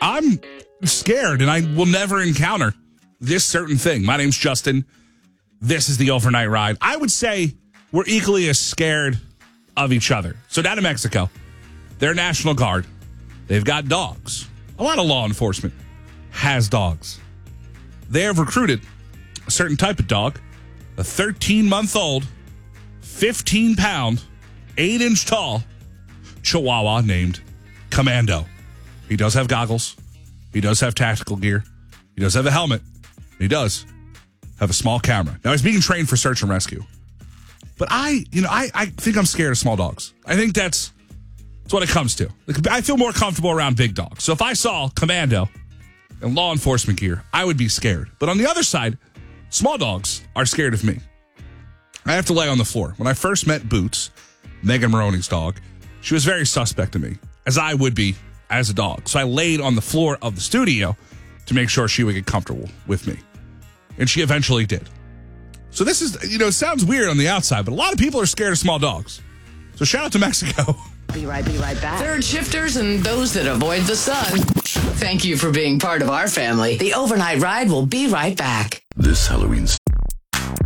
I'm scared and I will never encounter this certain thing. My name's Justin. This is the Overnight Ride. I would say we're equally as scared of each other. So down in Mexico, their National Guard, they've got dogs. A lot of law enforcement has dogs. They have recruited a certain type of dog, a 13-month-old, 15-pound, 8-inch tall Chihuahua named Commando. He does have goggles. He does have tactical gear. He does have a helmet. He does have a small camera. Now, he's being trained for search and rescue. But I think I'm scared of small dogs. I think that's what it comes to. I feel more comfortable around big dogs. So if I saw Commando and law enforcement gear, I would be scared. But on the other side, small dogs are scared of me. I have to lay on the floor. When I first met Boots, Megan Maroney's dog, she was very suspect to me, as I would be as a dog. So I laid on the floor of the studio to make sure she would get comfortable with me. And she eventually did. So this is, it sounds weird on the outside, but a lot of people are scared of small dogs. So shout out to Mexico. Be right back. Third shifters and those that avoid the sun. Thank you for being part of our family. The Overnight Ride will be right back. This Halloween